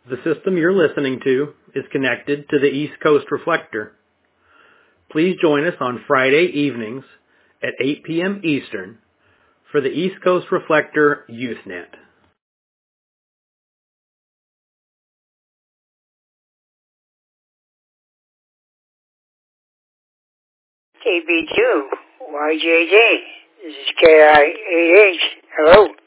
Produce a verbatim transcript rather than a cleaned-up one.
The system you're listening to is connected to the East Coast Reflector. Please join us on Friday evenings at eight p.m. Eastern for the East Coast Reflector YouthNet. K B two, Y J J. This is K I A H. Hello.